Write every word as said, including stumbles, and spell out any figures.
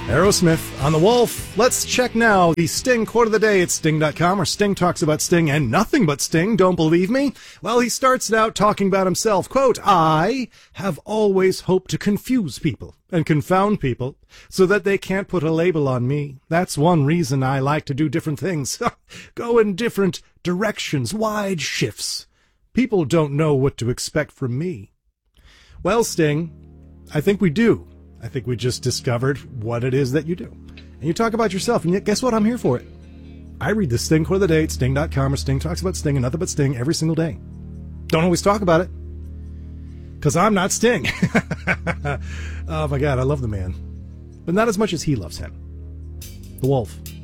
Aerosmith on The Wolf. Let's check now the Sting quote of the day at Sting dot com, where Sting talks about Sting and nothing but Sting. Don't believe me? Well, he starts it out talking about himself. Quote, I have always hoped to confuse people and confound people so that they can't put a label on me. That's one reason I like to do different things. Go in different directions, wide shifts. People don't know what to expect from me. Well, Sting, I think we do. I think we just discovered what it is that you do. And you talk about yourself, and yet guess what? I'm here for it. I read the Sting quote of the day at Sting dot com, or Sting talks about Sting and nothing but Sting every single day. Don't always talk about it, because I'm not Sting. Oh my God, I love the man. But not as much as he loves him. The Wolf.